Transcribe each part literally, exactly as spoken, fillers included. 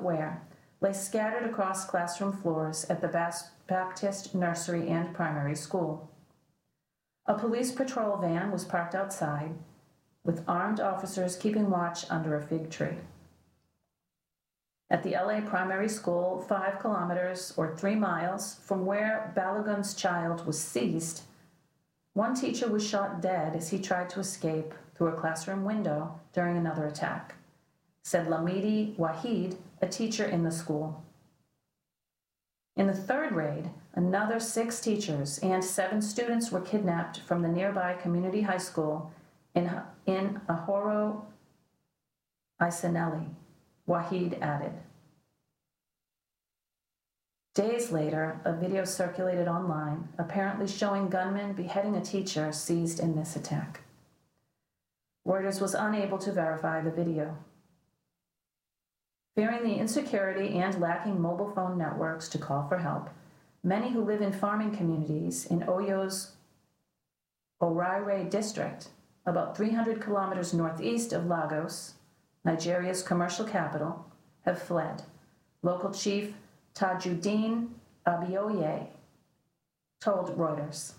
where, lay scattered across classroom floors at the Baptist Nursery and Primary School. A police patrol van was parked outside, with armed officers keeping watch under a fig tree. At the L A Primary School, five kilometers or three miles from where Balogun's child was seized, one teacher was shot dead as he tried to escape through a classroom window during another attack, said Lamidi Wahid, a teacher in the school. In the third raid, another six teachers and seven students were kidnapped from the nearby community high school in, in Ahoro Isanelli, Wahid added. Days later, a video circulated online, apparently showing gunmen beheading a teacher seized in this attack. Reuters was unable to verify the video. Fearing the insecurity and lacking mobile phone networks to call for help, many who live in farming communities in Oyo's Oraire district, about three hundred kilometers northeast of Lagos, Nigeria's commercial capital, have fled. Local chief Tajuddin Abioye told Reuters.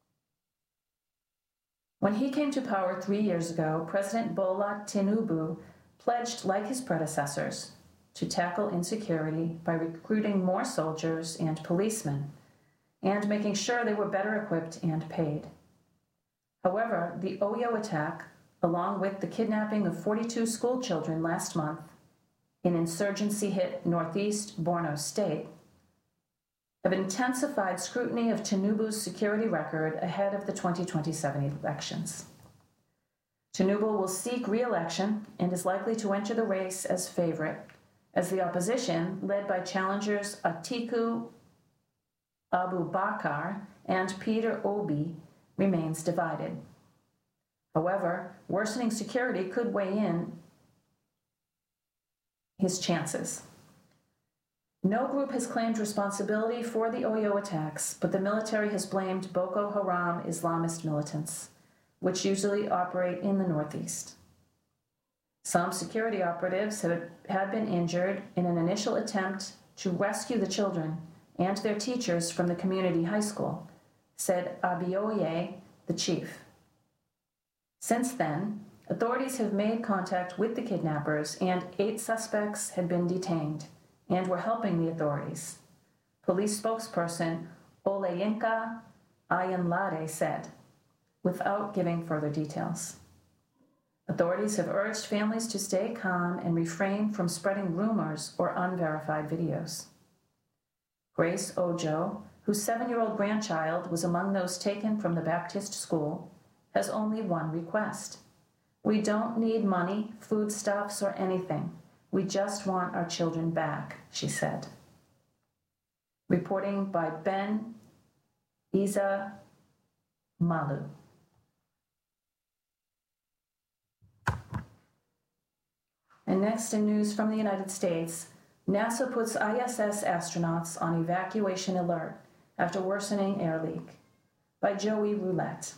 When he came to power three years ago, President Bola Tinubu pledged, like his predecessors, to tackle insecurity by recruiting more soldiers and policemen and making sure they were better equipped and paid. However, the Oyo attack, along with the kidnapping of forty-two school children last month in insurgency-hit northeast Borno State, have intensified scrutiny of Tinubu's security record ahead of the twenty twenty-seven elections. Tinubu will seek re-election and is likely to enter the race as favorite, as the opposition, led by challengers Atiku Abubakar and Peter Obi, remains divided. However, worsening security could weigh in his chances. No group has claimed responsibility for the Oyo attacks, but the military has blamed Boko Haram Islamist militants, which usually operate in the Northeast. Some security operatives have, had been injured in an initial attempt to rescue the children and their teachers from the community high school, said Abioye, the chief. Since then, authorities have made contact with the kidnappers and eight suspects had been detained and were helping the authorities. Police spokesperson Oleyinka Ayanlade said, without giving further details. Authorities have urged families to stay calm and refrain from spreading rumors or unverified videos. Grace Ojo, whose seven-year-old grandchild was among those taken from the Baptist school, has only one request. We don't need money, foodstuffs, or anything. We just want our children back, she said. Reporting by Ben Isa Malu. And next in news from the United States, NASA puts I S S astronauts on evacuation alert after worsening air leak. By Joey Roulette.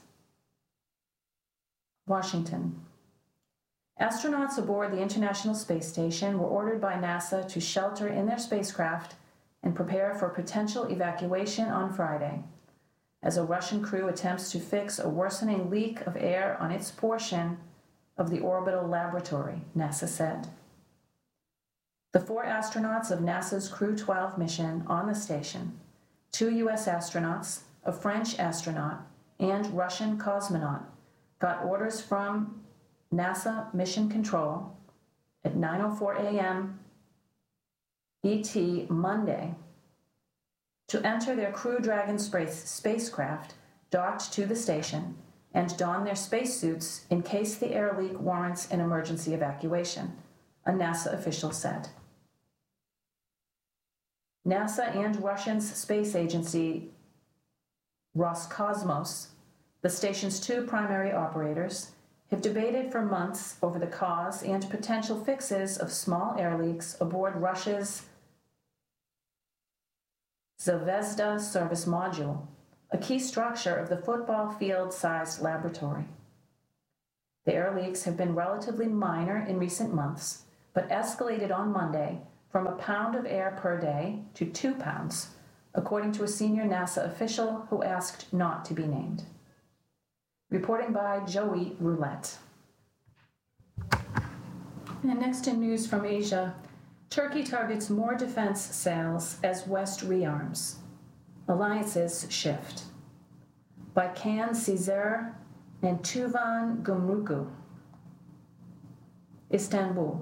Washington. Astronauts aboard the International Space Station were ordered by NASA to shelter in their spacecraft and prepare for potential evacuation on Friday, as a Russian crew attempts to fix a worsening leak of air on its portion of the orbital laboratory, NASA said. The four astronauts of NASA's Crew twelve mission on the station, two U S astronauts, a French astronaut, and Russian cosmonaut, got orders from NASA Mission Control at nine oh four a.m. E T Monday to enter their Crew Dragon space spacecraft docked to the station and don their spacesuits in case the air leak warrants an emergency evacuation, a NASA official said. NASA and Russia's space agency Roscosmos, the station's two primary operators, have debated for months over the cause and potential fixes of small air leaks aboard Russia's Zvezda service module, a key structure of the football field-sized laboratory. The air leaks have been relatively minor in recent months, but escalated on Monday from a pound of air per day to two pounds, according to a senior NASA official who asked not to be named. Reporting by Joey Roulette. And next in news from Asia, Turkey targets more defense sales as West rearms. Alliances shift. By Can Caesar and Tuvan Gumruku. Istanbul.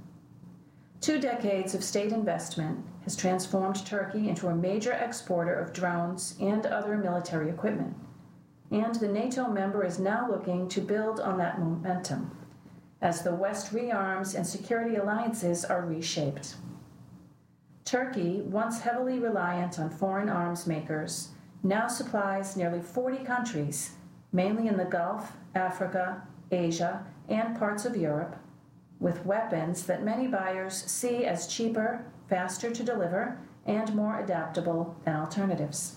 Two decades of state investment has transformed Turkey into a major exporter of drones and other military equipment, and the NATO member is now looking to build on that momentum as the West rearms and security alliances are reshaped. Turkey, once heavily reliant on foreign arms makers, now supplies nearly forty countries, mainly in the Gulf, Africa, Asia, and parts of Europe, with weapons that many buyers see as cheaper, faster to deliver, and more adaptable than alternatives.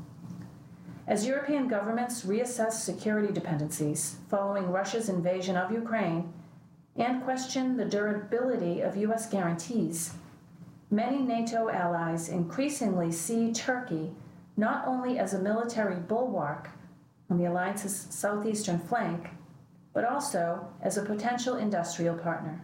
As European governments reassess security dependencies following Russia's invasion of Ukraine and question the durability of U S guarantees, many NATO allies increasingly see Turkey not only as a military bulwark on the alliance's southeastern flank, but also as a potential industrial partner.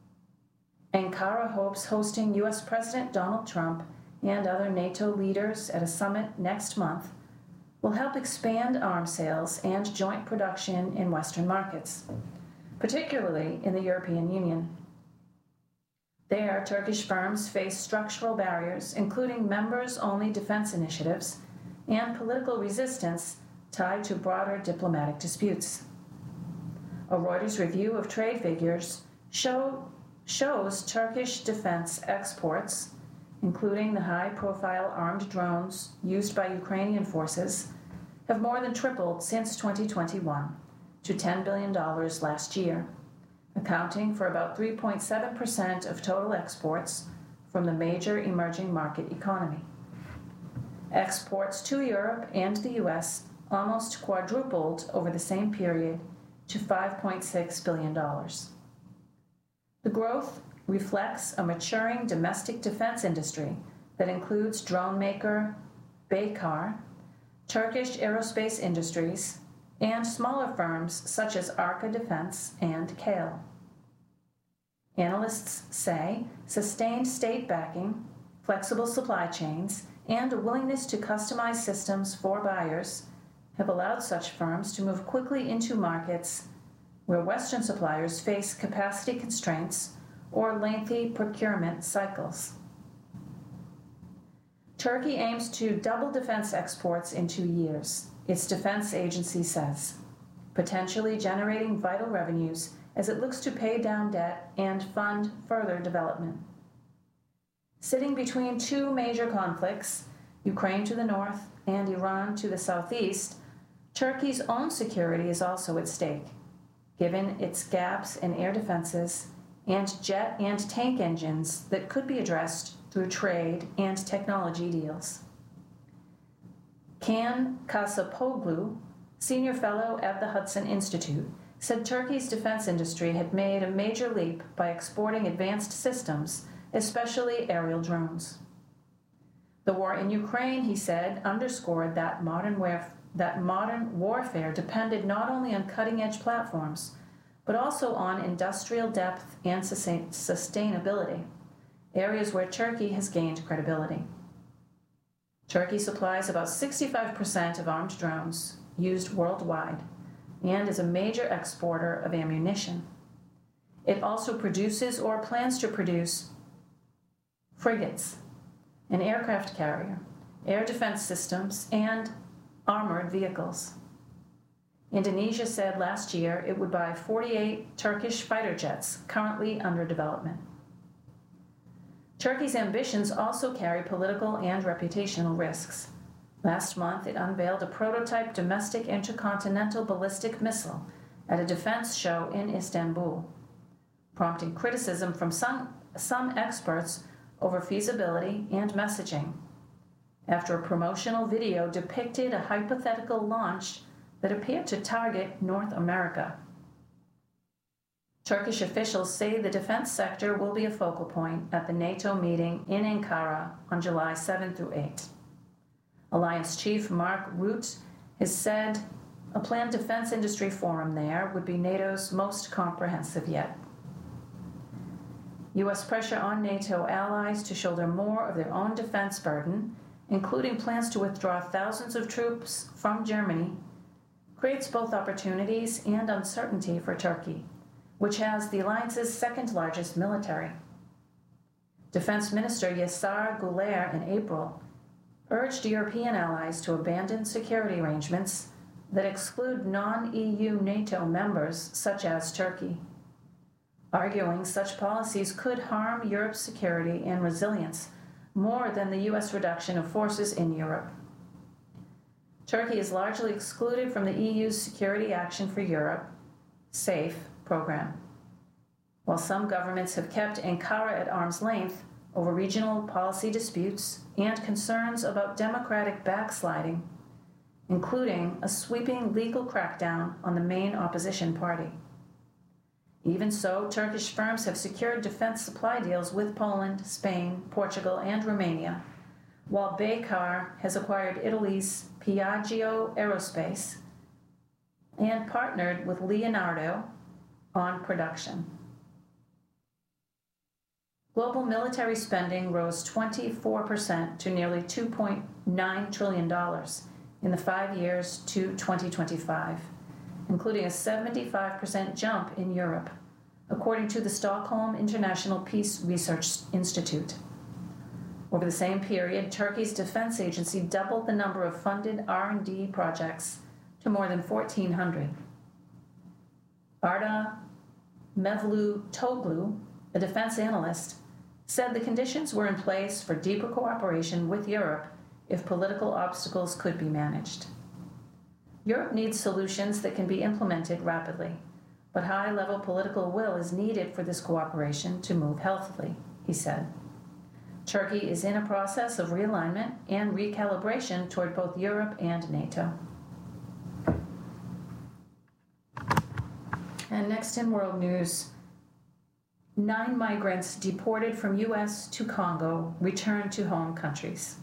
Ankara hopes hosting U S President Donald Trump and other NATO leaders at a summit next month will help expand arms sales and joint production in Western markets, particularly in the European Union. There, Turkish firms face structural barriers, including members-only defense initiatives and political resistance tied to broader diplomatic disputes. A Reuters review of trade figures show, shows Turkish defense exports, including the high-profile armed drones used by Ukrainian forces, have more than tripled since twenty twenty-one to ten billion dollars last year, accounting for about three point seven percent of total exports from the major emerging market economy. Exports to Europe and the U S almost quadrupled over the same period to five point six billion dollars. The growth reflects a maturing domestic defense industry that includes drone maker Baykar, Turkish aerospace industries, and smaller firms such as Arka Defense and Kale. Analysts say sustained state backing, flexible supply chains, and a willingness to customize systems for buyers have allowed such firms to move quickly into markets where Western suppliers face capacity constraints or lengthy procurement cycles. Turkey aims to double defense exports in two years, its defense agency says, potentially generating vital revenues as it looks to pay down debt and fund further development. Sitting between two major conflicts, Ukraine to the north and Iran to the southeast, Turkey's own security is also at stake, given its gaps in air defenses and jet and tank engines that could be addressed through trade and technology deals. Can Kasapoglu, senior fellow at the Hudson Institute, said Turkey's defense industry had made a major leap by exporting advanced systems, especially aerial drones. The war in Ukraine, he said, underscored that modern, warf- that modern warfare depended not only on cutting-edge platforms, but also on industrial depth and sustain- sustainability, areas where Turkey has gained credibility. Turkey supplies about sixty-five percent of armed drones used worldwide and is a major exporter of ammunition. It also produces or plans to produce frigates, an aircraft carrier, air defense systems, and armored vehicles. Indonesia said last year it would buy forty-eight Turkish fighter jets currently under development. Turkey's ambitions also carry political and reputational risks. Last month, it unveiled a prototype domestic intercontinental ballistic missile at a defense show in Istanbul, prompting criticism from some, some experts over feasibility and messaging, after a promotional video depicted a hypothetical launch that appeared to target North America. Turkish officials say the defense sector will be a focal point at the NATO meeting in Ankara on July seventh through eighth. Alliance Chief Mark Rutte has said a planned defense industry forum there would be NATO's most comprehensive yet. U S pressure on NATO allies to shoulder more of their own defense burden, including plans to withdraw thousands of troops from Germany, creates both opportunities and uncertainty for Turkey, which has the alliance's second largest military. Defense Minister Yasar Güler in April urged European allies to abandon security arrangements that exclude non-E U NATO members such as Turkey, arguing such policies could harm Europe's security and resilience more than the U S reduction of forces in Europe. Turkey is largely excluded from the E U's Security Action for Europe, SAFE, program. While some governments have kept Ankara at arm's length over regional policy disputes and concerns about democratic backsliding, including a sweeping legal crackdown on the main opposition party. Even so, Turkish firms have secured defense supply deals with Poland, Spain, Portugal, and Romania, while Baykar has acquired Italy's Piaggio Aerospace and partnered with Leonardo on production. Global military spending rose twenty-four percent to nearly two point nine trillion dollars in the five years to twenty twenty-five, including a seventy-five percent jump in Europe, according to the Stockholm International Peace Research Institute. Over the same period, Turkey's defense agency doubled the number of funded R and D projects to more than fourteen hundred. Arda Mevlutoglu, a defense analyst, said the conditions were in place for deeper cooperation with Europe if political obstacles could be managed. Europe needs solutions that can be implemented rapidly, but high-level political will is needed for this cooperation to move healthily, he said. Turkey is in a process of realignment and recalibration toward both Europe and NATO. And next in world news, nine migrants deported from U S to Congo returned to home countries.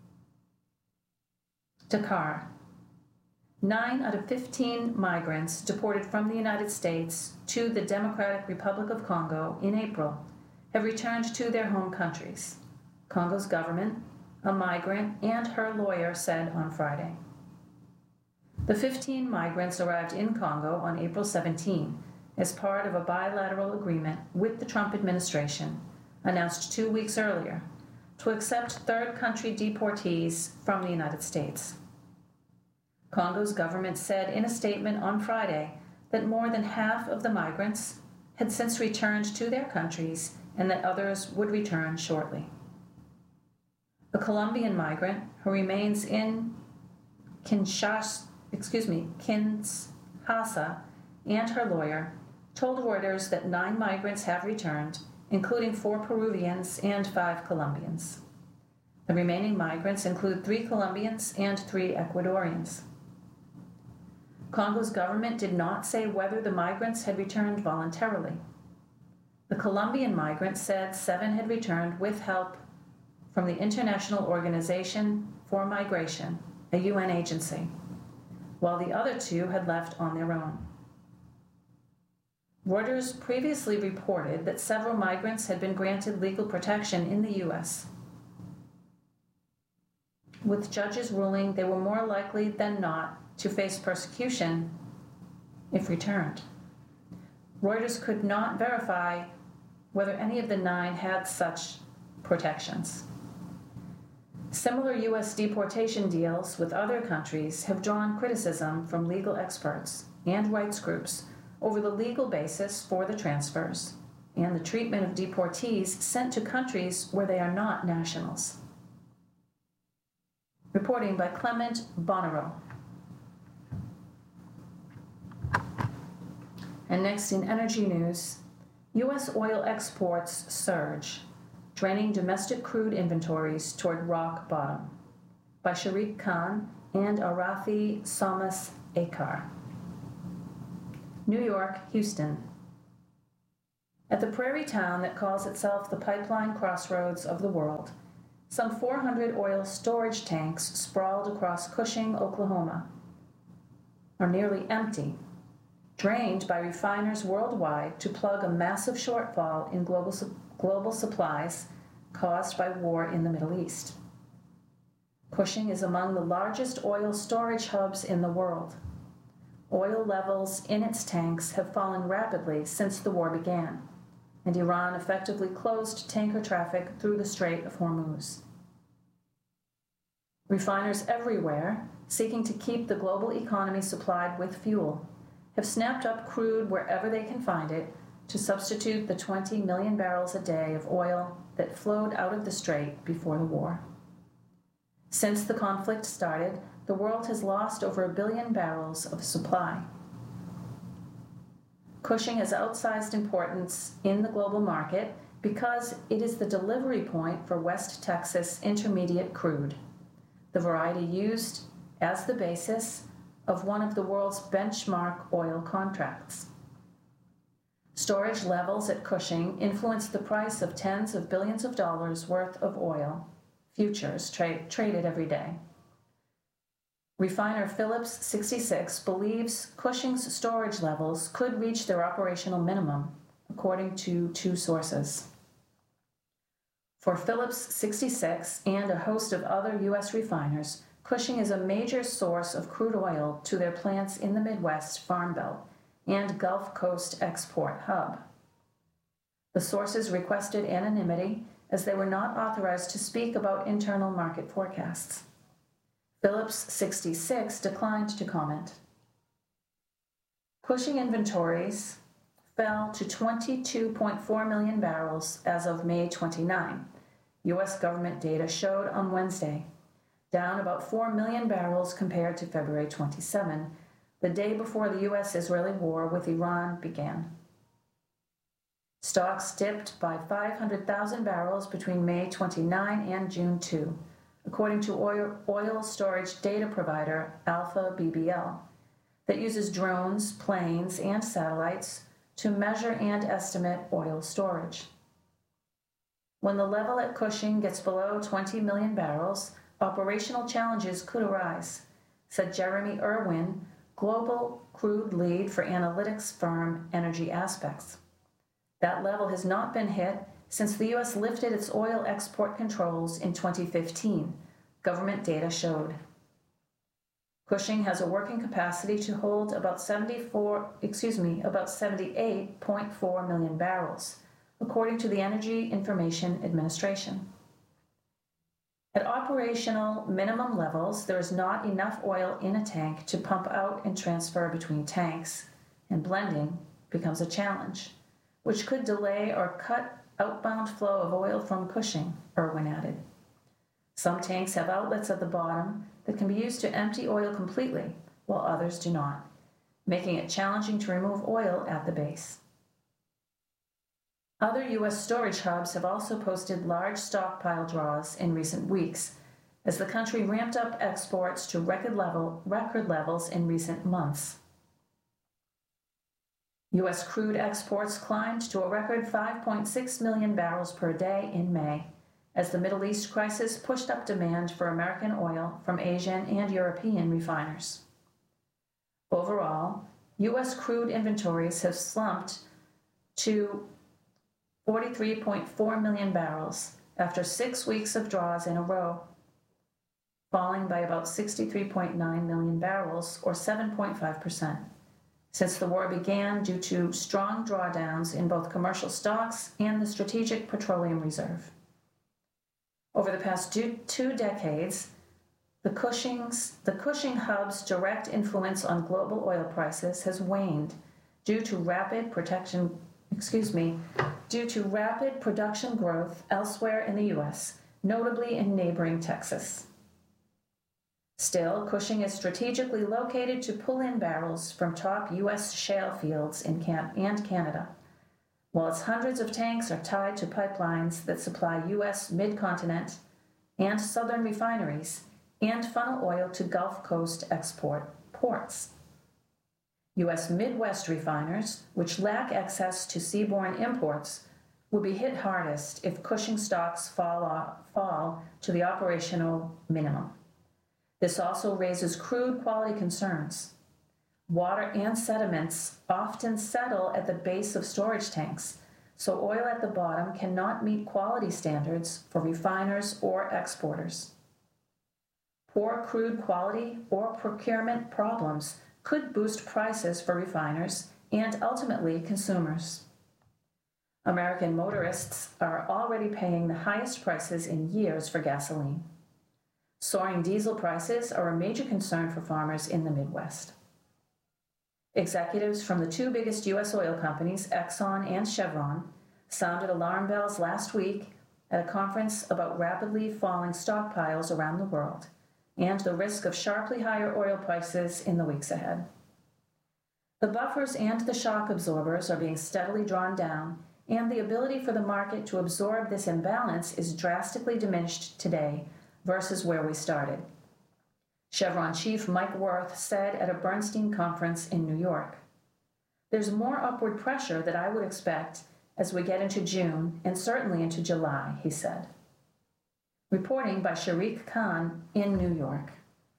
Dakar. Nine out of fifteen migrants deported from the United States to the Democratic Republic of Congo in April have returned to their home countries, Congo's government, a migrant, and her lawyer said on Friday. The fifteen migrants arrived in Congo on April seventeenth as part of a bilateral agreement with the Trump administration, announced two weeks earlier, to accept third country deportees from the United States. Congo's government said in a statement on Friday that more than half of the migrants had since returned to their countries and that others would return shortly. A Colombian migrant who remains in Kinshasa, excuse me, Kinshasa, and her lawyer told Reuters that nine migrants have returned, including four Peruvians and five Colombians. The remaining migrants include three Colombians and three Ecuadorians. Congo's government did not say whether the migrants had returned voluntarily. The Colombian migrants said seven had returned with help from the International Organization for Migration, a U N agency, while the other two had left on their own. Reuters previously reported that several migrants had been granted legal protection in the U S, with judges ruling they were more likely than not to face persecution if returned. Reuters could not verify whether any of the nine had such protections. Similar U S deportation deals with other countries have drawn criticism from legal experts and rights groups over the legal basis for the transfers and the treatment of deportees sent to countries where they are not nationals. Reporting by Clement Bonnereau. And next in energy news, U S oil exports surge, draining domestic crude inventories toward rock bottom, by Sharik Khan and Arathi Somas Akar. New York, Houston. At the prairie town that calls itself the pipeline crossroads of the world, some four hundred oil storage tanks sprawled across Cushing, Oklahoma, are nearly empty, drained by refiners worldwide to plug a massive shortfall in global, global supplies caused by war in the Middle East. Cushing is among the largest oil storage hubs in the world. Oil levels in its tanks have fallen rapidly since the war began, and Iran effectively closed tanker traffic through the Strait of Hormuz. Refiners everywhere, seeking to keep the global economy supplied with fuel, have snapped up crude wherever they can find it to substitute the twenty million barrels a day of oil that flowed out of the strait before the war. Since the conflict started, the world has lost over a billion barrels of supply. Cushing has outsized importance in the global market because it is the delivery point for West Texas Intermediate crude, the variety used as the basis of one of the world's benchmark oil contracts. Storage levels at Cushing influence the price of tens of billions of dollars worth of oil futures tra- traded every day. Refiner Phillips sixty-six believes Cushing's storage levels could reach their operational minimum, according to two sources. For Phillips sixty-six and a host of other U S refiners, Cushing is a major source of crude oil to their plants in the Midwest Farm Belt and Gulf Coast export hub. The sources requested anonymity as they were not authorized to speak about internal market forecasts. Phillips sixty-six declined to comment. Cushing inventories fell to twenty-two point four million barrels as of May twenty-ninth, U S government data showed on Wednesday, down about four million barrels compared to February twenty-seventh, the day before the U S-Israeli war with Iran began. Stocks dipped by five hundred thousand barrels between May twenty-ninth and June second, according to oil, oil storage data provider Alpha B B L, that uses drones, planes, and satellites to measure and estimate oil storage. When the level at Cushing gets below twenty million barrels, operational challenges could arise, said Jeremy Irwin, global crude lead for analytics firm Energy Aspects. That level has not been hit since the U S lifted its oil export controls in twenty fifteen, government data showed. Cushing has a working capacity to hold about seventy-four, excuse me, about seventy-eight point four million barrels, according to the Energy Information Administration. At operational minimum levels, there is not enough oil in a tank to pump out and transfer between tanks, and blending becomes a challenge, which could delay or cut outbound flow of oil from Cushing, Irwin added. Some tanks have outlets at the bottom that can be used to empty oil completely, while others do not, making it challenging to remove oil at the base. Other U S storage hubs have also posted large stockpile draws in recent weeks, as the country ramped up exports to record level, record levels in recent months. U S crude exports climbed to a record five point six million barrels per day in May, as the Middle East crisis pushed up demand for American oil from Asian and European refiners. Overall, U S crude inventories have slumped to forty-three point four million barrels after six weeks of draws in a row, falling by about sixty-three point nine million barrels, or seven point five percent. Since the war began due to strong drawdowns in both commercial stocks and the Strategic Petroleum Reserve. Over the past two, two decades, the, Cushing's, the Cushing hub's direct influence on global oil prices has waned due to rapid protection, excuse me, due to rapid production growth elsewhere in the U S, notably in neighboring Texas. Still, Cushing is strategically located to pull in barrels from top U S shale fields in Can- and Canada, while its hundreds of tanks are tied to pipelines that supply U S mid-continent and southern refineries and funnel oil to Gulf Coast export ports. U S Midwest refiners, which lack access to seaborne imports, will be hit hardest if Cushing stocks fall, off, fall to the operational minimum. This also raises crude quality concerns. Water and sediments often settle at the base of storage tanks, so oil at the bottom cannot meet quality standards for refiners or exporters. Poor crude quality or procurement problems could boost prices for refiners and ultimately consumers. American motorists are already paying the highest prices in years for gasoline. Soaring diesel prices are a major concern for farmers in the Midwest. Executives from the two biggest U S oil companies, Exxon and Chevron, sounded alarm bells last week at a conference about rapidly falling stockpiles around the world and the risk of sharply higher oil prices in the weeks ahead. The buffers and the shock absorbers are being steadily drawn down, and the ability for the market to absorb this imbalance is drastically diminished today versus where we started. Chevron chief Mike Wirth said at a Bernstein conference in New York, "There's more upward pressure that I would expect as we get into June and certainly into July," he said. Reporting by Sharik Khan in New York.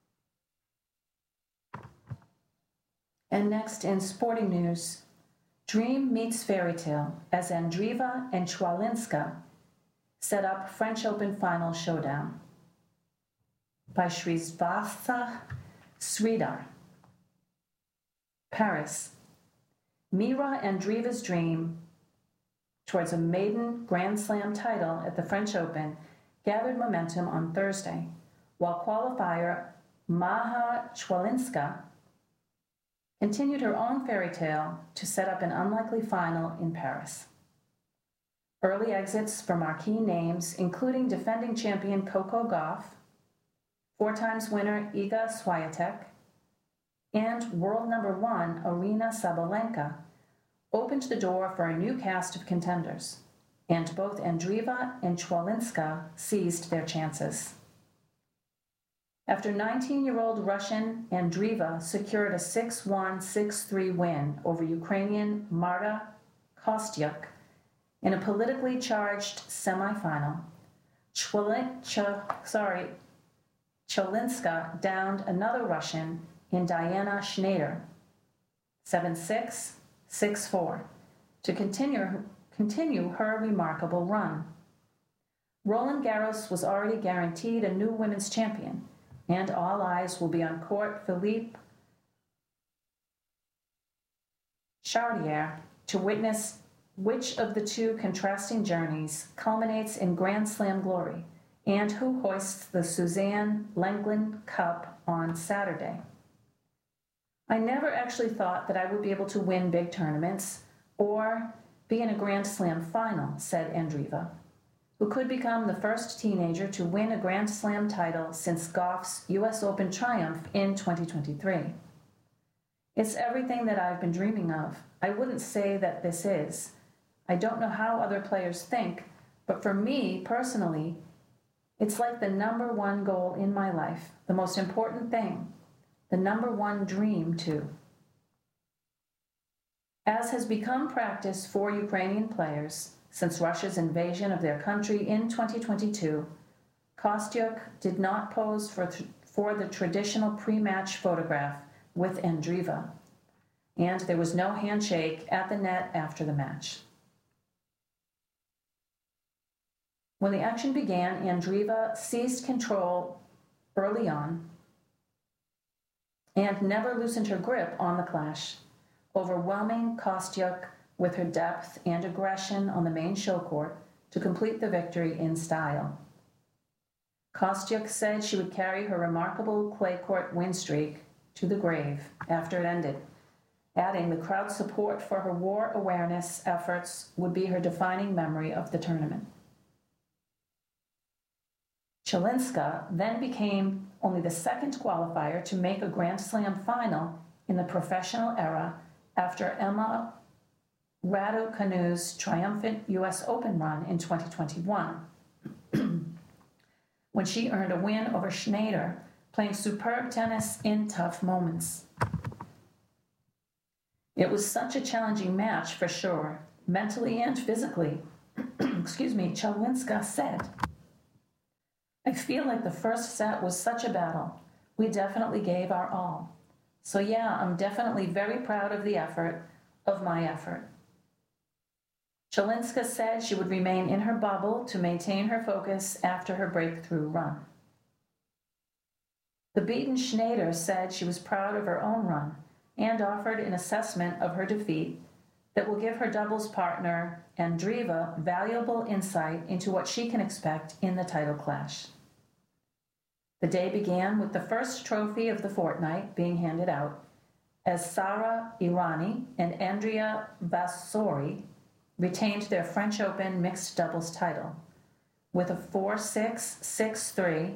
And next in sporting news, dream meets fairy tale as Andreeva and Chwalinska set up French Open final showdown. By Srivatsa Sridhar. Paris. Mira Andreeva's dream towards a maiden Grand Slam title at the French Open gathered momentum on Thursday, while qualifier Maja Chwalinska continued her own fairy tale to set up an unlikely final in Paris. Early exits for marquee names, including defending champion Coco Gauff, four times winner Iga Swiatek, and world number one Aryna Sabalenka, opened the door for a new cast of contenders, and both Andreeva and Chwalinska seized their chances. After nineteen-year-old Russian Andreeva secured a six one, six three win over Ukrainian Marta Kostyuk in a politically charged semifinal, Chwalin, Ch- sorry, Chwalinska downed another Russian in Diana Schneider, seven six, six four, to continue, continue her remarkable run. Roland Garros was already guaranteed a new women's champion, and all eyes will be on court Philippe Chartier to witness which of the two contrasting journeys culminates in Grand Slam glory and who hoists the Suzanne Lenglen Cup on Saturday. I never actually thought that I would be able to win big tournaments or be in a Grand Slam final, said Andreeva, who could become the first teenager to win a Grand Slam title since Gauff's U S Open triumph in twenty twenty-three. It's everything that I've been dreaming of. I wouldn't say that this is. I don't know how other players think, but for me, personally, it's like the number one goal in my life, the most important thing, the number one dream, too. As has become practice for Ukrainian players since Russia's invasion of their country in twenty twenty-two, Kostyuk did not pose for, th- for the traditional pre-match photograph with Andreeva, and there was no handshake at the net after the match. When the action began, Andreeva seized control early on and never loosened her grip on the clash, overwhelming Kostyuk with her depth and aggression on the main show court to complete the victory in style. Kostyuk said she would carry her remarkable clay court win streak to the grave after it ended, adding the crowd's support for her war awareness efforts would be her defining memory of the tournament. Chwalinska then became only the second qualifier to make a Grand Slam final in the professional era after Emma Raducanu's triumphant U S Open run in twenty twenty-one, when she earned a win over Schneider, playing superb tennis in tough moments. It was such a challenging match for sure, mentally and physically. Excuse me, Chalinska said. I feel like the first set was such a battle. We definitely gave our all. So yeah, I'm definitely very proud of the effort, of my effort. Chalinska said she would remain in her bubble to maintain her focus after her breakthrough run. The beaten Schneider said she was proud of her own run and offered an assessment of her defeat that will give her doubles partner, Andreeva, valuable insight into what she can expect in the title clash. The day began with the first trophy of the fortnight being handed out, as Sara Errani and Andrea Vasori retained their French Open mixed doubles title with a four six, six three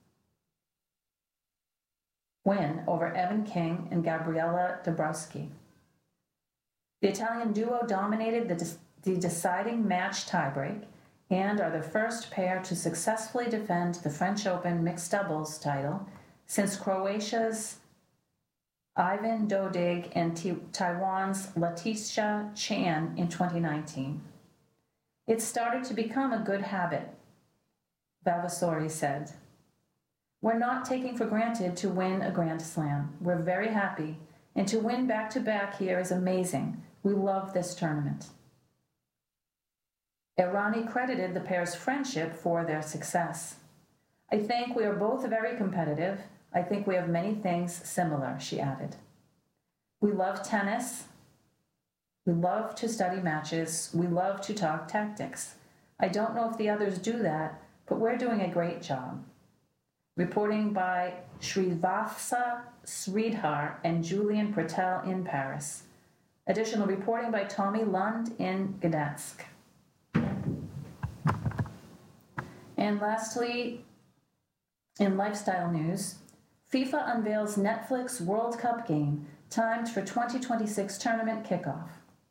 win over Evan King and Gabriela Dabrowski. The Italian duo dominated the, de- the deciding match tiebreak and are the first pair to successfully defend the French Open mixed doubles title since Croatia's Ivan Dodig and T- Taiwan's Letitia Chan in twenty nineteen. It started to become a good habit, Vavasori said. We're not taking for granted to win a Grand Slam. We're very happy, and to win back-to-back here is amazing. We love this tournament. Errani credited the pair's friendship for their success. I think we are both very competitive. I think we have many things similar, she added. We love tennis. We love to study matches. We love to talk tactics. I don't know if the others do that, but we're doing a great job. Reporting by Srivatsa Sridhar and Julian Patel in Paris. Additional reporting by Tommy Lund in Gdansk. And lastly, in lifestyle news, FIFA unveils Netflix World Cup game timed for twenty twenty-six tournament kickoff.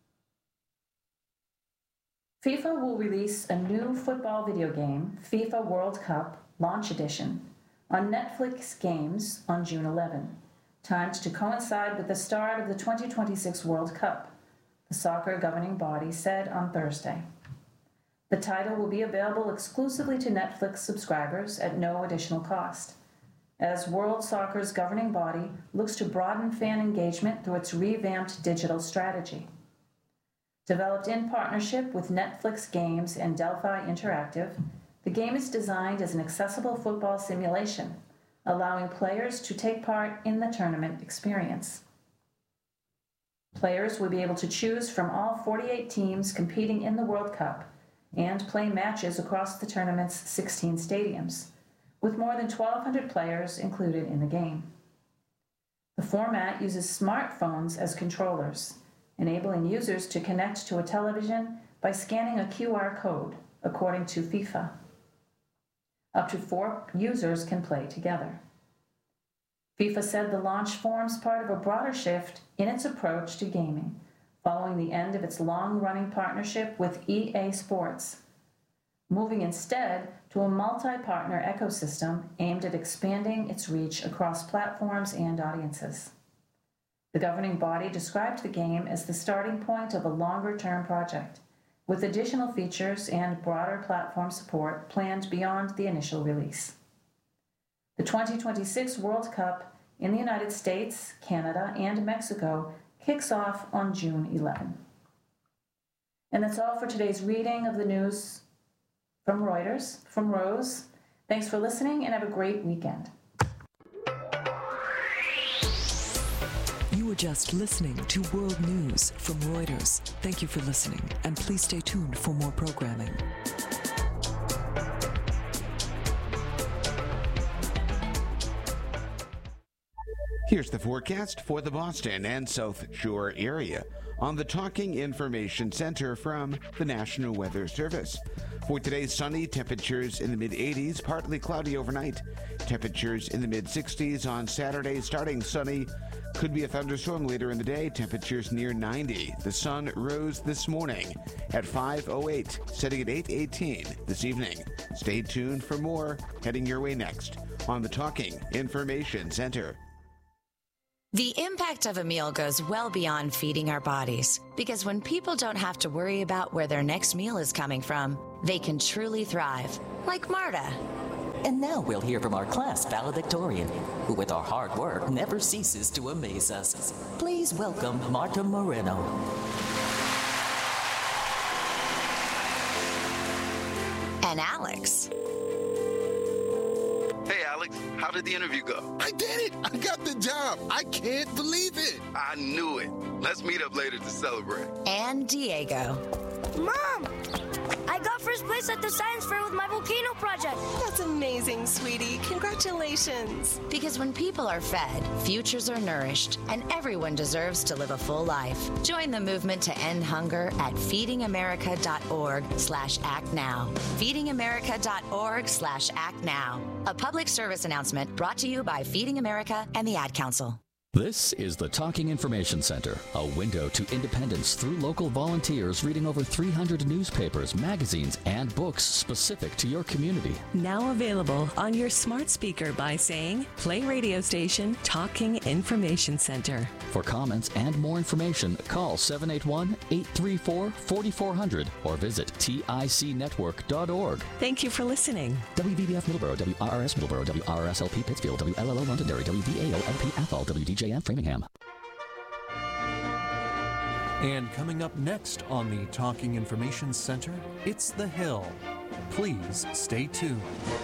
FIFA will release a new football video game, FIFA World Cup Launch Edition, on Netflix Games on June eleventh, timed to coincide with the start of the twenty twenty-six World Cup, the soccer governing body said on Thursday. The title will be available exclusively to Netflix subscribers at no additional cost, as World Soccer's governing body looks to broaden fan engagement through its revamped digital strategy. Developed in partnership with Netflix Games and Delphi Interactive, the game is designed as an accessible football simulation, allowing players to take part in the tournament experience. Players will be able to choose from all forty-eight teams competing in the World Cup and play matches across the tournament's sixteen stadiums, with more than twelve hundred players included in the game. The format uses smartphones as controllers, enabling users to connect to a television by scanning a Q R code, according to FIFA. Up to four users can play together. FIFA said the launch forms part of a broader shift in its approach to gaming, following the end of its long-running partnership with E A Sports, moving instead to a multi-partner ecosystem aimed at expanding its reach across platforms and audiences. The governing body described the game as the starting point of a longer-term project, with additional features and broader platform support planned beyond the initial release. The twenty twenty-six World Cup in the United States, Canada, and Mexico kicks off on June eleventh. And that's all for today's reading of the news from Reuters, from Rose. Thanks for listening and have a great weekend. You were just listening to World News from Reuters. Thank you for listening, and please stay tuned for more programming. Here's the forecast for the Boston and South Shore area on the Talking Information Center from the National Weather Service. For today, sunny, temperatures in the mid-eighties, partly cloudy overnight. Temperatures in the mid-sixties on Saturday, starting sunny. Could be a thunderstorm later in the day, temperatures near ninety. The sun rose this morning at five oh eight, setting at eight eighteen this evening. Stay tuned for more heading your way next on the Talking Information Center. The impact of a meal goes well beyond feeding our bodies, because when people don't have to worry about where their next meal is coming from, they can truly thrive, like Marta. And now we'll hear from our class valedictorian, who with our hard work never ceases to amaze us. Please welcome Marta Moreno. And Alex. Hey, Alex, how did the interview go? I did it! I got the job! I can't believe it! I knew it. Let's meet up later to celebrate. And Diego. Mom! I got first place at the science fair with my volcano project. That's amazing, sweetie. Congratulations. Because when people are fed, futures are nourished, and everyone deserves to live a full life. Join the movement to end hunger at feedingamerica.org slash act now. feedingamerica.org slash act now. A public service announcement brought to you by Feeding America and the Ad Council. This is the Talking Information Center, a window to independence through local volunteers reading over three hundred newspapers, magazines, and books specific to your community. Now available on your smart speaker by saying, play radio station Talking Information Center. For comments and more information, call seven eight one, eight three four, four four zero zero or visit tic network dot org. Thank you for listening. W V B F Middleborough, W R R S Middleborough, W R R S L P Pittsfield, W L L O Londonderry, W V A O L P Athol, W D J M Framingham. And coming up next on the Talking Information Center, it's The Hill. Please stay tuned.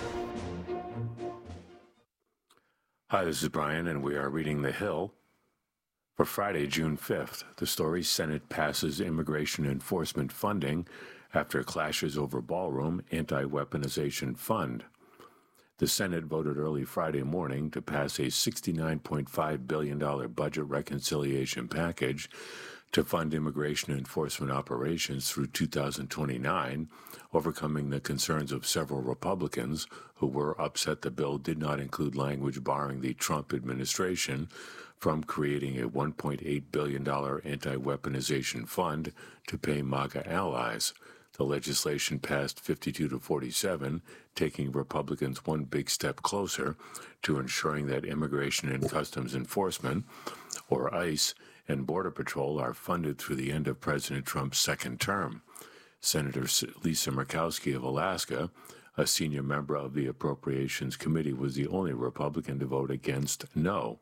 Hi, this is Brian, and we are reading The Hill for Friday, June fifth. The story: Senate passes immigration enforcement funding after clashes over ballroom anti-weaponization fund. The Senate voted early Friday morning to pass a sixty-nine point five billion dollars budget reconciliation package to fund immigration enforcement operations through two thousand twenty-nine, overcoming the concerns of several Republicans who were upset the bill did not include language barring the Trump administration from creating a one point eight billion dollars anti-weaponization fund to pay MAGA allies. The legislation passed fifty-two to forty-seven, taking Republicans one big step closer to ensuring that Immigration and Customs Enforcement, or ICE, and Border Patrol are funded through the end of President Trump's second term. Senator Lisa Murkowski of Alaska, a senior member of the Appropriations Committee, was the only Republican to vote against no.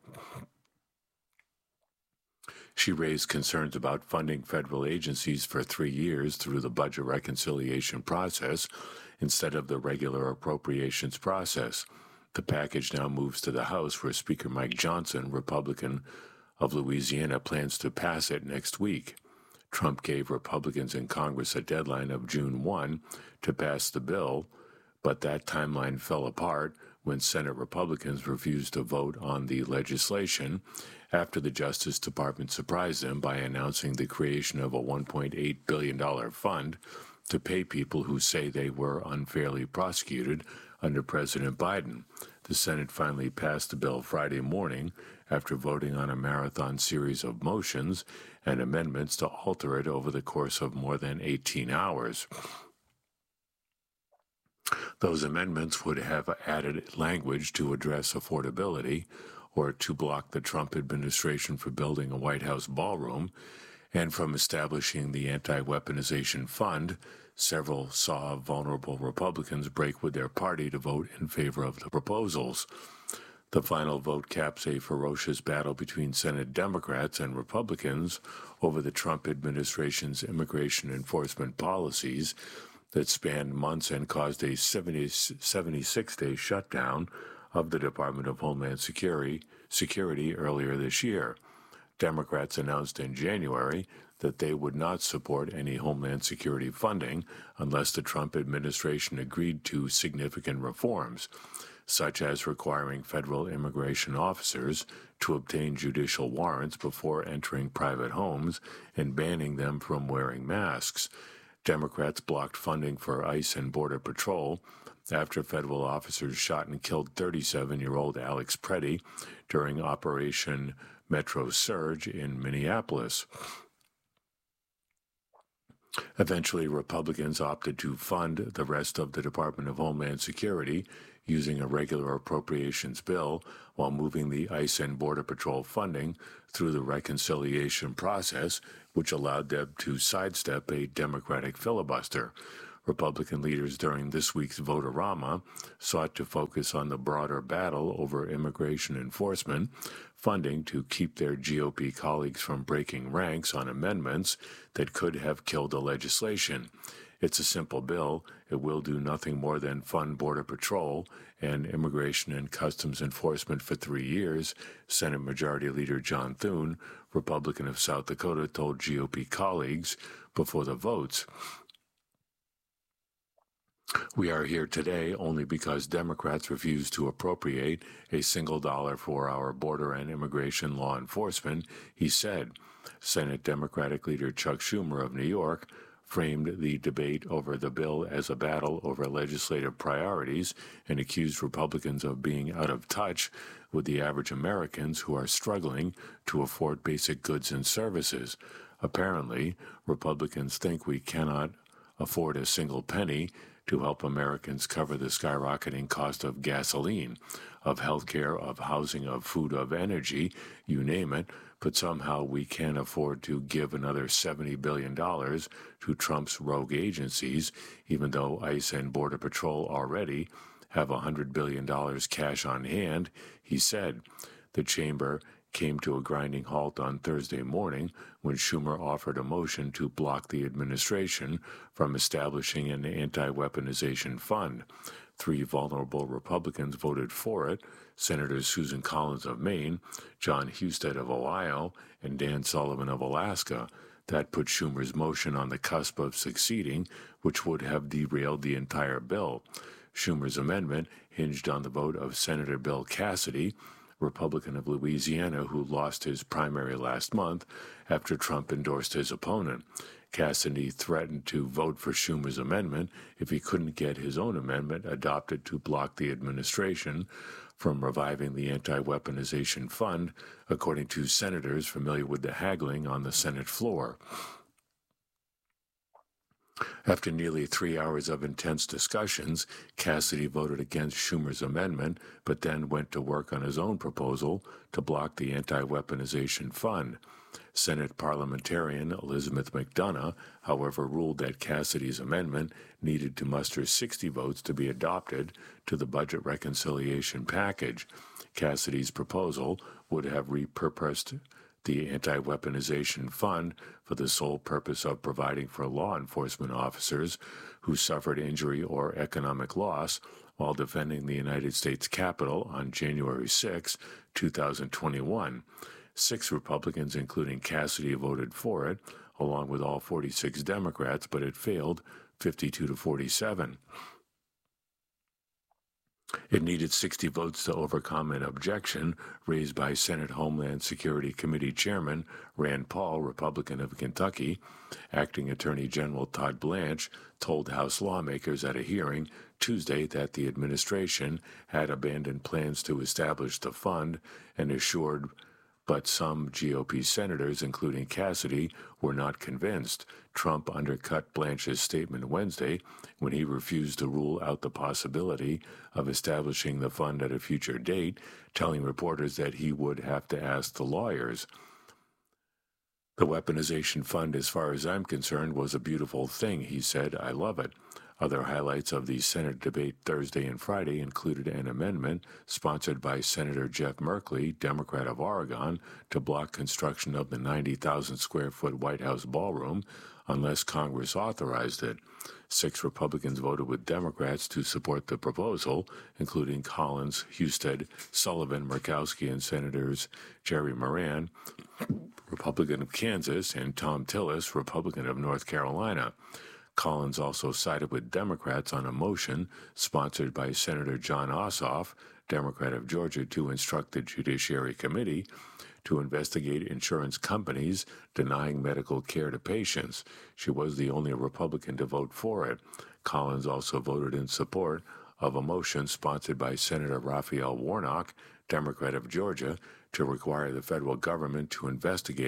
She raised concerns about funding federal agencies for three years through the budget reconciliation process instead of the regular appropriations process. The package now moves to the House, where Speaker Mike Johnson, Republican of Louisiana, plans to pass it next week. Trump gave Republicans in Congress a deadline of June first to pass the bill, but that timeline fell apart when Senate Republicans refused to vote on the legislation after the Justice Department surprised them by announcing the creation of a one point eight billion dollars fund to pay people who say they were unfairly prosecuted under President Biden. The Senate finally passed the bill Friday morning after voting on a marathon series of motions and amendments to alter it over the course of more than eighteen hours. Those amendments would have added language to address affordability, or to block the Trump administration from building a White House ballroom, and from establishing the anti-weaponization fund. Several saw vulnerable Republicans break with their party to vote in favor of the proposals. The final vote caps a ferocious battle between Senate Democrats and Republicans over the Trump administration's immigration enforcement policies that spanned months and caused a seventy-six day shutdown of the Department of Homeland Security, Security earlier this year. Democrats announced in January that they would not support any Homeland Security funding unless the Trump administration agreed to significant reforms, such as requiring federal immigration officers to obtain judicial warrants before entering private homes and banning them from wearing masks. Democrats blocked funding for ICE and Border Patrol after federal officers shot and killed thirty-seven-year-old Alex Preddy during Operation Metro Surge in Minneapolis. Eventually, Republicans opted to fund the rest of the Department of Homeland Security using a regular appropriations bill while moving the ICE and Border Patrol funding through the reconciliation process, which allowed them to sidestep a Democratic filibuster. Republican leaders during this week's vote-a-rama sought to focus on the broader battle over immigration enforcement, funding to keep their G O P colleagues from breaking ranks on amendments that could have killed the legislation. It's a simple bill. It will do nothing more than fund Border Patrol and Immigration and Customs Enforcement for three years, Senate Majority Leader John Thune, Republican of South Dakota, told G O P colleagues before the votes. We are here today only because Democrats refuse to appropriate a single dollar for our border and immigration law enforcement, he said. Senate Democratic leader Chuck Schumer of New York framed the debate over the bill as a battle over legislative priorities and accused Republicans of being out of touch with the average Americans who are struggling to afford basic goods and services. Apparently, Republicans think we cannot afford a single penny to help Americans cover the skyrocketing cost of gasoline, of health care, of housing, of food, of energy, you name it, but somehow we can't afford to give another seventy billion dollars to Trump's rogue agencies, even though ICE and Border Patrol already have one hundred billion dollars cash on hand, he said. The chamber came to a grinding halt on Thursday morning when Schumer offered a motion to block the administration from establishing an anti-weaponization fund. Three vulnerable Republicans voted for it, Senators Susan Collins of Maine, John Husted of Ohio, and Dan Sullivan of Alaska. That put Schumer's motion on the cusp of succeeding, which would have derailed the entire bill. Schumer's amendment hinged on the vote of Senator Bill Cassidy, Republican of Louisiana, who lost his primary last month after Trump endorsed his opponent. Cassidy threatened to vote for Schumer's amendment if he couldn't get his own amendment adopted to block the administration from reviving the anti-weaponization fund, according to senators familiar with the haggling on the Senate floor. After nearly three hours of intense discussions, Cassidy voted against Schumer's amendment, but then went to work on his own proposal to block the anti-weaponization fund. Senate parliamentarian Elizabeth McDonough, however, ruled that Cassidy's amendment needed to muster sixty votes to be adopted to the budget reconciliation package. Cassidy's proposal would have repurposed the anti-weaponization fund for the sole purpose of providing for law enforcement officers who suffered injury or economic loss while defending the United States Capitol on January sixth, two thousand twenty-one. Six Republicans, including Cassidy, voted for it, along with all forty-six Democrats, but it failed fifty-two to forty-seven. It needed sixty votes to overcome an objection raised by Senate Homeland Security Committee Chairman Rand Paul, Republican of Kentucky. Acting Attorney General Todd Blanche told House lawmakers at a hearing Tuesday that the administration had abandoned plans to establish the fund and assured but some G O P senators, including Cassidy, were not convinced. Trump undercut Blanche's statement Wednesday when he refused to rule out the possibility of establishing the fund at a future date, telling reporters that he would have to ask the lawyers. The weaponization fund, as far as I'm concerned, was a beautiful thing, he said. I love it. Other highlights of the Senate debate Thursday and Friday included an amendment sponsored by Senator Jeff Merkley, Democrat of Oregon, to block construction of the ninety thousand square foot White House ballroom unless Congress authorized it. Six Republicans voted with Democrats to support the proposal, including Collins, Husted, Sullivan, Murkowski, and Senators Jerry Moran, Republican of Kansas, and Tom Tillis, Republican of North Carolina. Collins also sided with Democrats on a motion sponsored by Senator John Ossoff, Democrat of Georgia, to instruct the Judiciary Committee to investigate insurance companies denying medical care to patients. She was the only Republican to vote for it. Collins also voted in support of a motion sponsored by Senator Raphael Warnock, Democrat of Georgia, to require the federal government to investigate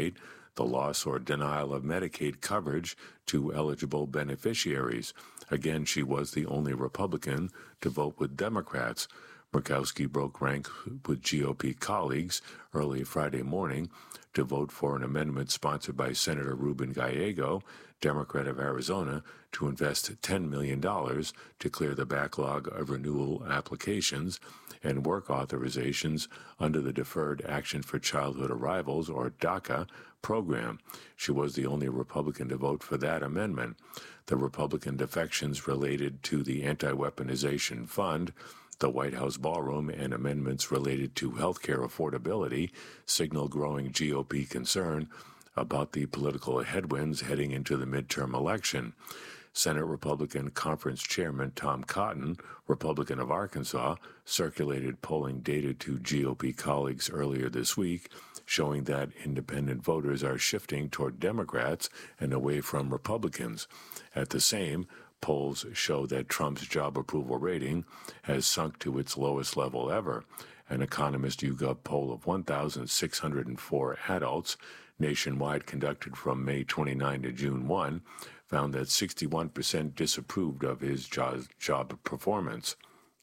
the loss or denial of Medicaid coverage to eligible beneficiaries. Again, she was the only Republican to vote with Democrats. Murkowski broke rank with G O P colleagues early Friday morning to vote for an amendment sponsored by Senator Ruben Gallego, Democrat of Arizona, to invest ten million dollars to clear the backlog of renewal applications and work authorizations under the Deferred Action for Childhood Arrivals, or DACA, program. She was the only Republican to vote for that amendment. The Republican defections related to the Anti-Weaponization Fund, the White House ballroom, and amendments related to health care affordability signal growing G O P concern about the political headwinds heading into the midterm election. Senate Republican Conference Chairman Tom Cotton, Republican of Arkansas, circulated polling data to G O P colleagues earlier this week, showing that independent voters are shifting toward Democrats and away from Republicans. At the same, polls show that Trump's job approval rating has sunk to its lowest level ever. An Economist YouGov poll of one thousand six hundred four adults nationwide conducted from May twenty-ninth to June first found that sixty-one percent disapproved of his job, job performance.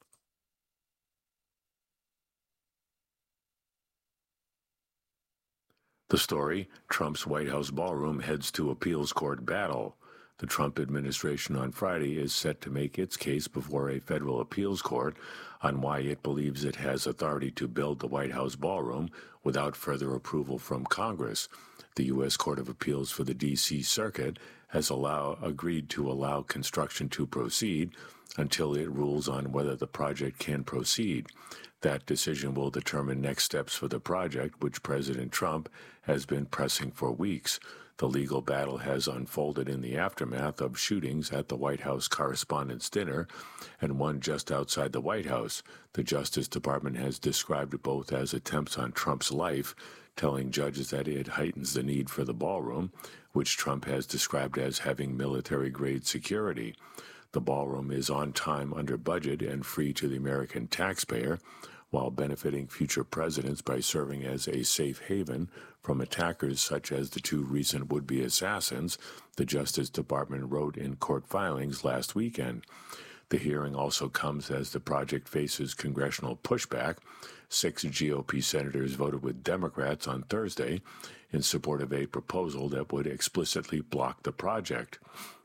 The story, Trump's White House ballroom heads to appeals court battle. The Trump administration on Friday is set to make its case before a federal appeals court on why it believes it has authority to build the White House ballroom without further approval from Congress. The U S Court of Appeals for the D C Circuit has allow, agreed to allow construction to proceed until it rules on whether the project can proceed. That decision will determine next steps for the project, which President Trump has been pressing for weeks. The legal battle has unfolded in the aftermath of shootings at the White House Correspondents' Dinner and one just outside the White House. The Justice Department has described both as attempts on Trump's life, telling judges that it heightens the need for the ballroom, which Trump has described as having military-grade security. The ballroom is on time, under budget, and free to the American taxpayer, while benefiting future presidents by serving as a safe haven from attackers such as the two recent would-be assassins, the Justice Department wrote in court filings last weekend. The hearing also comes as the project faces congressional pushback. Six G O P senators voted with Democrats on Thursday in support of a proposal that would explicitly block the project.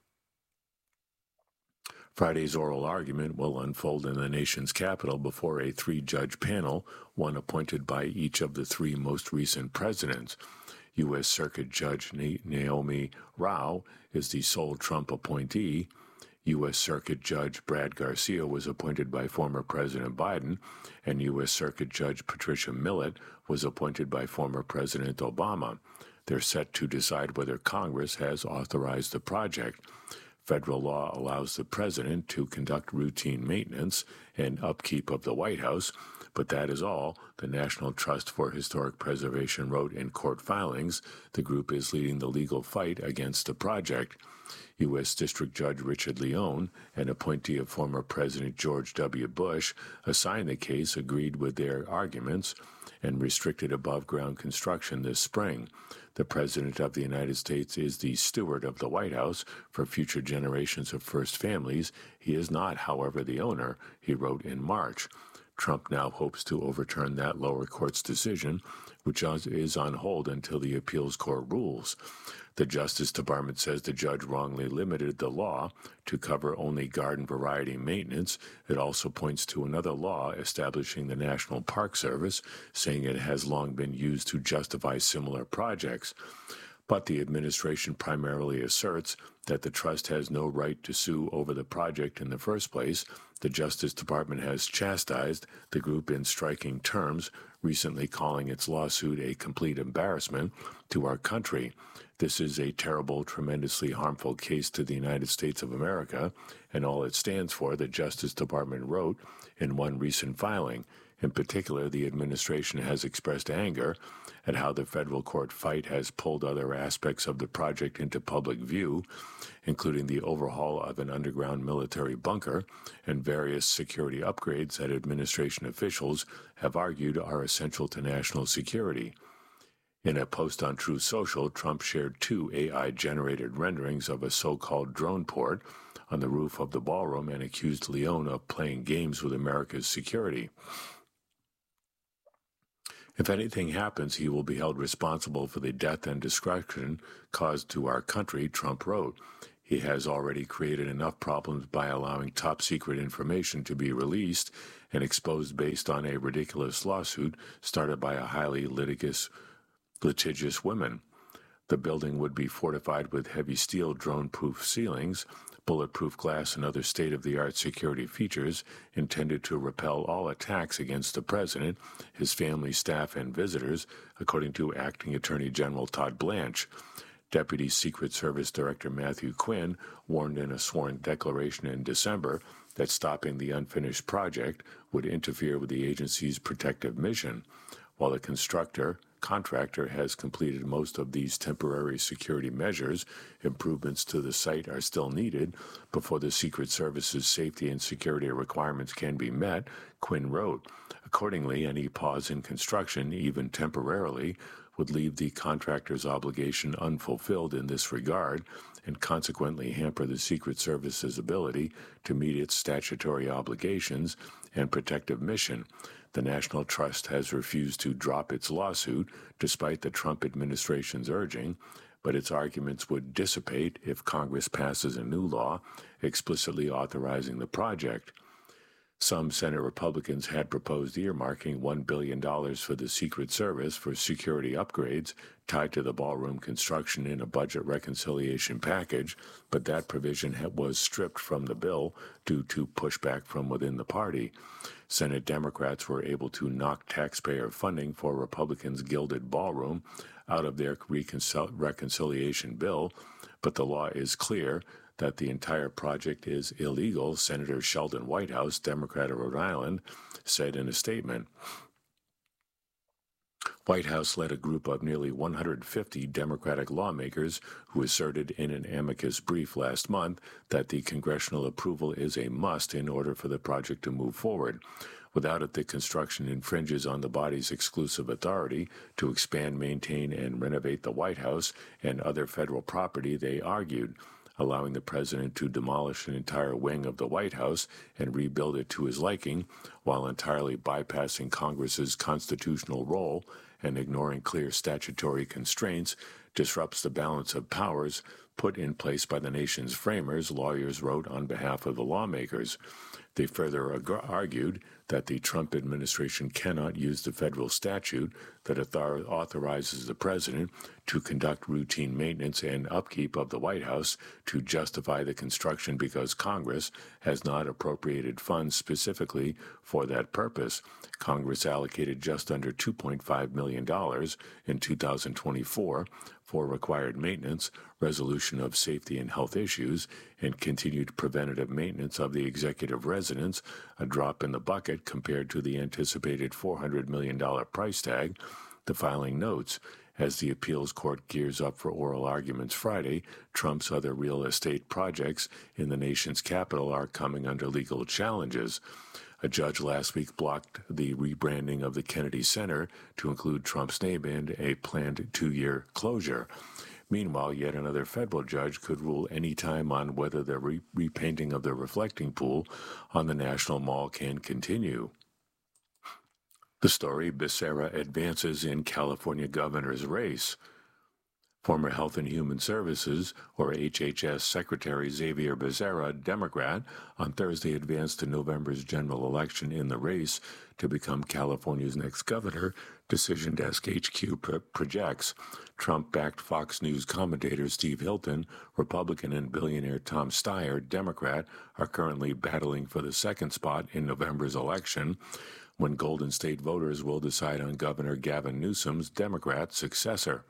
Friday's oral argument will unfold in the nation's capital before a three-judge panel, one appointed by each of the three most recent presidents. U S Circuit Judge Naomi Rao is the sole Trump appointee. U S Circuit Judge Brad Garcia was appointed by former President Biden, and U S Circuit Judge Patricia Millett was appointed by former President Obama. They're set to decide whether Congress has authorized the project. Federal law allows the president to conduct routine maintenance and upkeep of the White House, but that is all, the National Trust for Historic Preservation wrote in court filings. The group is leading the legal fight against the project. U S District Judge Richard Leone, an appointee of former President George W. Bush, assigned the case, agreed with their arguments, and restricted above-ground construction this spring. The President of the United States is the steward of the White House for future generations of first families. He is not, however, the owner, he wrote in March. Trump now hopes to overturn that lower court's decision, which is on hold until the appeals court rules. The Justice Department says the judge wrongly limited the law to cover only garden variety maintenance. It also points to another law establishing the National Park Service, saying it has long been used to justify similar projects. But the administration primarily asserts that the trust has no right to sue over the project in the first place. The Justice Department has chastised the group in striking terms, recently calling its lawsuit a complete embarrassment to our country. This is a terrible, tremendously harmful case to the United States of America and all it stands for, the Justice Department wrote in one recent filing. In particular, the administration has expressed anger at how the federal court fight has pulled other aspects of the project into public view, including the overhaul of an underground military bunker and various security upgrades that administration officials have argued are essential to national security. In a post on Truth Social, Trump shared two A I-generated renderings of a so-called drone port on the roof of the ballroom and accused Leone of playing games with America's security. If anything happens, he will be held responsible for the death and destruction caused to our country, Trump wrote. He has already created enough problems by allowing top-secret information to be released and exposed based on a ridiculous lawsuit started by a highly litigious, litigious woman. The building would be fortified with heavy steel drone-proof ceilings, bulletproof glass, and other state-of-the-art security features intended to repel all attacks against the president, his family, staff, and visitors, according to Acting Attorney General Todd Blanche. Deputy Secret Service Director Matthew Quinn warned in a sworn declaration in December that stopping the unfinished project would interfere with the agency's protective mission. While the constructor contractor has completed most of these temporary security measures, improvements to the site are still needed before the Secret Service's safety and security requirements can be met, Quinn wrote. Accordingly, any pause in construction, even temporarily, would leave the contractor's obligation unfulfilled in this regard and consequently hamper the Secret Service's ability to meet its statutory obligations and protective mission. The National Trust has refused to drop its lawsuit despite the Trump administration's urging, but its arguments would dissipate if Congress passes a new law explicitly authorizing the project. Some Senate Republicans had proposed earmarking one billion dollars for the Secret Service for security upgrades tied to the ballroom construction in a budget reconciliation package, but that provision was stripped from the bill due to pushback from within the party. Senate Democrats were able to knock taxpayer funding for Republicans' gilded ballroom out of their reconcil- reconciliation bill, but the law is clear that the entire project is illegal, Senator Sheldon Whitehouse, Democrat of Rhode Island, said in a statement. Whitehouse led a group of nearly one hundred fifty Democratic lawmakers who asserted in an amicus brief last month that the congressional approval is a must in order for the project to move forward. Without it, the construction infringes on the body's exclusive authority to expand, maintain, and renovate the White House and other federal property, they argued, allowing the president to demolish an entire wing of the White House and rebuild it to his liking, while entirely bypassing Congress's constitutional role and ignoring clear statutory constraints, disrupts the balance of powers put in place by the nation's framers, lawyers wrote on behalf of the lawmakers. They further ag- argued that the Trump administration cannot use the federal statute that author- authorizes the president to conduct routine maintenance and upkeep of the White House to justify the construction because Congress has not appropriated funds specifically for that purpose. Congress allocated just under two point five million dollars in two thousand twenty-four for required maintenance, resolution of safety and health issues, and continued preventative maintenance of the executive residence, a drop in the bucket compared to the anticipated four hundred million dollars price tag. The filing notes, as the appeals court gears up for oral arguments Friday, Trump's other real estate projects in the nation's capital are coming under legal challenges. A judge last week blocked the rebranding of the Kennedy Center to include Trump's name and a planned two-year closure. Meanwhile, yet another federal judge could rule any time on whether the re- repainting of the reflecting pool on the National Mall can continue. The story, Becerra advances in California governor's race. Former Health and Human Services, or H H S Secretary Xavier Becerra, Democrat, on Thursday advanced to November's general election in the race to become California's next governor, Decision Desk H Q pro- projects. Trump-backed Fox News commentator Steve Hilton, Republican, and billionaire Tom Steyer, Democrat, are currently battling for the second spot in November's election, when Golden State voters will decide on Governor Gavin Newsom's Democrat successor.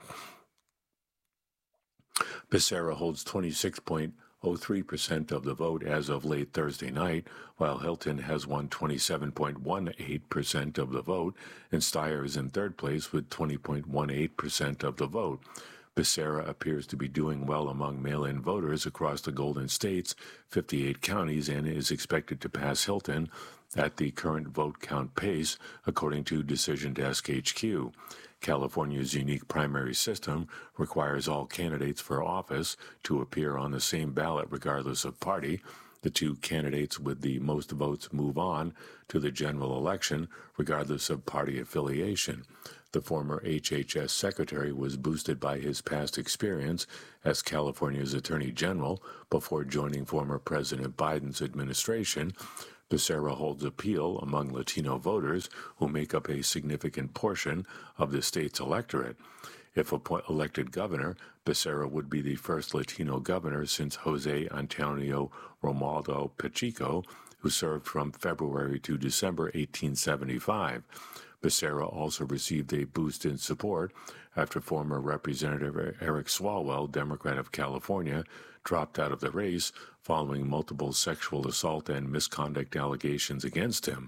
Becerra holds twenty-six point zero three percent of the vote as of late Thursday night, while Hilton has won twenty-seven point one eight percent of the vote, and Steyer is in third place with twenty point one eight percent of the vote. Becerra appears to be doing well among mail-in voters across the Golden State's fifty-eight counties and is expected to pass Hilton at the current vote count pace, according to Decision Desk H Q. California's unique primary system requires all candidates for office to appear on the same ballot regardless of party. The two candidates with the most votes move on to the general election regardless of party affiliation. The former H H S secretary was boosted by his past experience as California's attorney general before joining former President Biden's administration. Becerra holds appeal among Latino voters who make up a significant portion of the state's electorate. If elected governor, Becerra would be the first Latino governor since Jose Antonio Romualdo Pacheco, who served from February to December eighteen seventy-five. Becerra also received a boost in support after former Representative Eric Swalwell, Democrat of California, dropped out of the race following multiple sexual assault and misconduct allegations against him.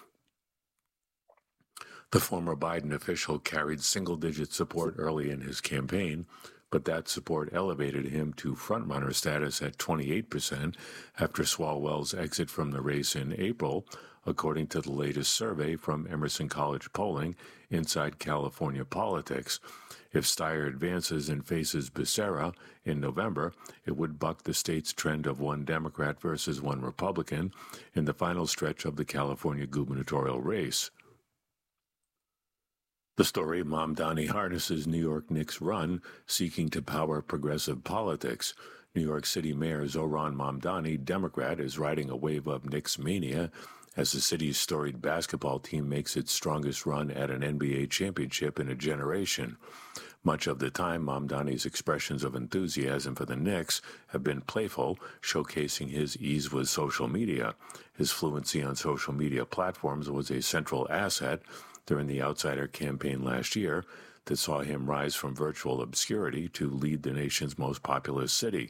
The former Biden official carried single-digit support early in his campaign, but that support elevated him to frontrunner status at twenty-eight percent after Swalwell's exit from the race in April, according to the latest survey from Emerson College Polling, Inside California Politics. If Steyer advances and faces Becerra in November, it would buck the state's trend of one Democrat versus one Republican in the final stretch of the California gubernatorial race. The story Mamdani harnesses New York Knicks' run, seeking to power progressive politics. New York City Mayor Zohran Mamdani, Democrat, is riding a wave of Knicks mania as the city's storied basketball team makes its strongest run at an N B A championship in a generation. Much of the time, Mamdani's expressions of enthusiasm for the Knicks have been playful, showcasing his ease with social media. His fluency on social media platforms was a central asset during the Outsider campaign last year that saw him rise from virtual obscurity to lead the nation's most populous city.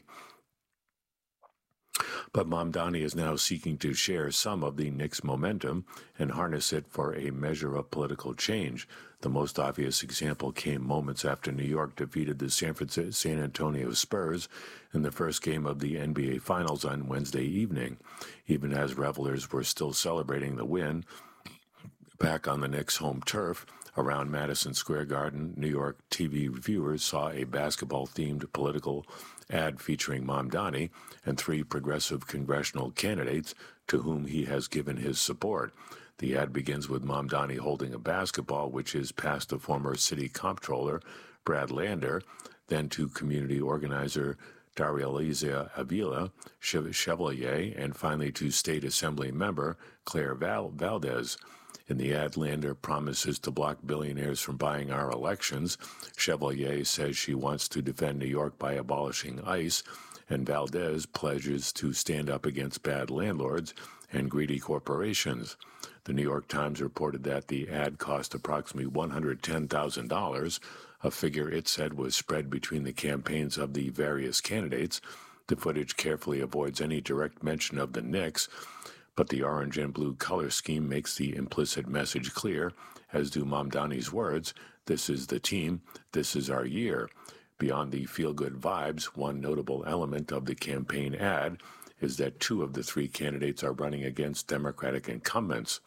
But Mamdani is now seeking to share some of the Knicks' momentum and harness it for a measure of political change. The most obvious example came moments after New York defeated the San Francisco, San Antonio Spurs in the first game of the N B A Finals on Wednesday evening. Even as revelers were still celebrating the win, back on the Knicks' home turf, around Madison Square Garden, New York T V viewers saw a basketball-themed political ad featuring Mamdani and three progressive congressional candidates to whom he has given his support. The ad begins with Mamdani holding a basketball, which is passed to former city comptroller Brad Lander, then to community organizer Darializa Avila Chevalier, and finally to State Assembly member Claire Val- Valdez. In the ad, Lander promises to block billionaires from buying our elections. Chevalier says she wants to defend New York by abolishing ICE, and Valdez pledges to stand up against bad landlords and greedy corporations. The New York Times reported that the ad cost approximately one hundred ten thousand dollars, a figure it said was spread between the campaigns of the various candidates. The footage carefully avoids any direct mention of the Knicks, but the orange and blue color scheme makes the implicit message clear, as do Mamdani's words, "This is the team, this is our year." Beyond the feel-good vibes, one notable element of the campaign ad is that two of the three candidates are running against Democratic incumbents.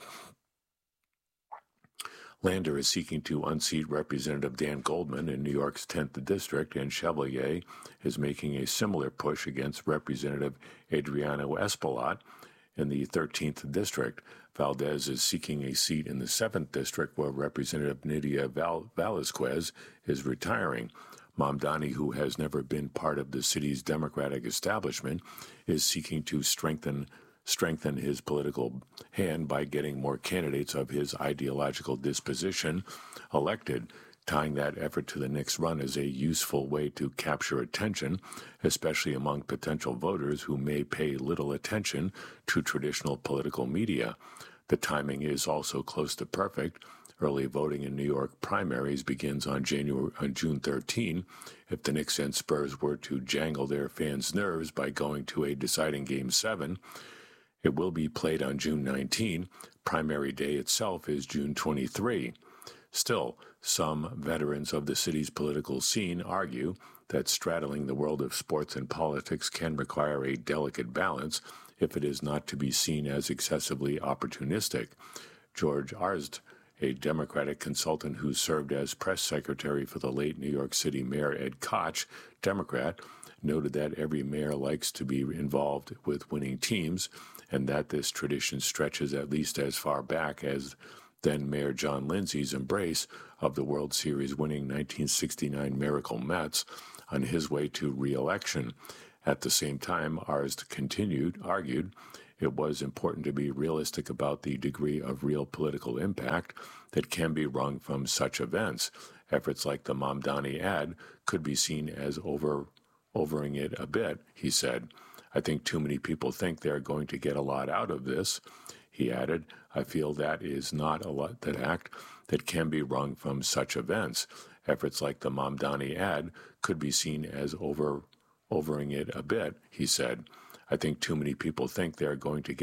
Lander is seeking to unseat Representative Dan Goldman in New York's tenth District, and Chevalier is making a similar push against Representative Adriano Espaillat in the thirteenth District. Valdez is seeking a seat in the seventh District, where Representative Nydia Val- Velasquez is retiring. Mamdani, who has never been part of the city's Democratic establishment, is seeking to strengthen strengthen his political hand by getting more candidates of his ideological disposition elected. Tying that effort to the Knicks' run is a useful way to capture attention, especially among potential voters who may pay little attention to traditional political media. The timing is also close to perfect. Early voting in New York primaries begins on January on June thirteenth. If the Knicks and Spurs were to jangle their fans' nerves by going to a deciding Game seven, it will be played on June nineteenth. Primary day itself is June twenty-third. Still, some veterans of the city's political scene argue that straddling the world of sports and politics can require a delicate balance if it is not to be seen as excessively opportunistic. George Arzd, a Democratic consultant who served as press secretary for the late New York City Mayor Ed Koch, Democrat, noted that every mayor likes to be involved with winning teams, and that this tradition stretches at least as far back as then Mayor John Lindsay's embrace of the World Series winning nineteen sixty-nine Miracle Mets on his way to re-election. At the same time, Arzd continued, argued, it was important to be realistic about the degree of real political impact that can be wrung from such events. Efforts like the Mamdani ad could be seen as over, overing it a bit, he said. I think too many people think they're going to get a lot out of this. He added, I feel that is not a lot that act that can be wrung from such events. Efforts like the Mamdani ad could be seen as over, overing it a bit, he said. I think too many people think they're going to get